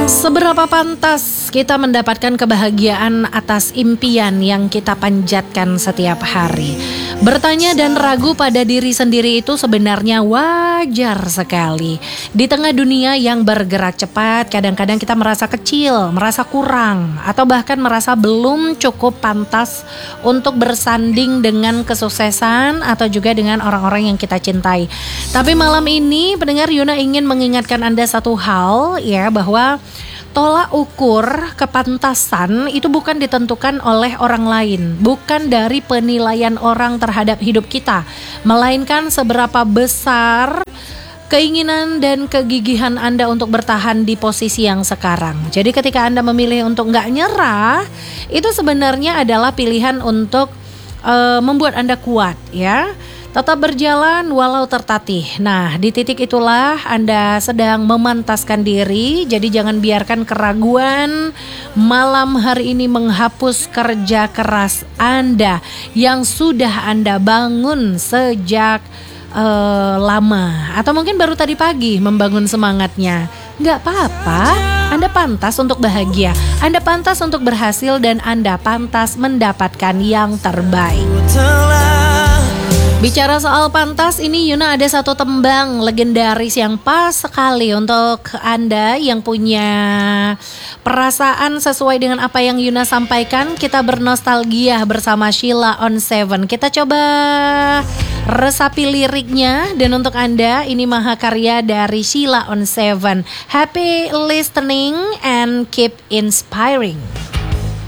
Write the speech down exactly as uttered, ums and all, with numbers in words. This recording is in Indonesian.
Seberapa pantas kita mendapatkan kebahagiaan atas impian yang kita panjatkan setiap hari? Bertanya dan ragu pada diri sendiri itu sebenarnya wajar sekali. Di tengah dunia yang bergerak cepat, kadang-kadang kita merasa kecil, merasa kurang, atau bahkan merasa belum cukup pantas untuk bersanding dengan kesuksesan atau juga dengan orang-orang yang kita cintai. Tapi malam ini pendengar, Yuna ingin mengingatkan Anda satu hal, ya, bahwa tolak ukur kepantasan itu bukan ditentukan oleh orang lain, bukan dari penilaian orang terhadap hidup kita, melainkan seberapa besar keinginan dan kegigihan Anda untuk bertahan di posisi yang sekarang. Jadi ketika Anda memilih untuk nggak nyerah, itu sebenarnya adalah pilihan untuk uh, membuat Anda kuat, ya. Tetap berjalan walau tertatih. Nah, di titik itulah Anda sedang memantaskan diri. Jadi jangan biarkan keraguan malam hari ini menghapus kerja keras Anda yang sudah Anda bangun sejak uh, lama. Atau mungkin baru tadi pagi membangun semangatnya. Gak apa-apa, Anda pantas untuk bahagia, Anda pantas untuk berhasil, dan Anda pantas mendapatkan yang terbaik. Bicara soal pantas, ini Yuna ada satu tembang legendaris yang pas sekali untuk Anda yang punya perasaan sesuai dengan apa yang Yuna sampaikan. Kita bernostalgia bersama Sheila on Seven. Kita coba resapi liriknya, dan untuk Anda ini mahakarya dari Sheila on Seven. Happy listening and keep inspiring.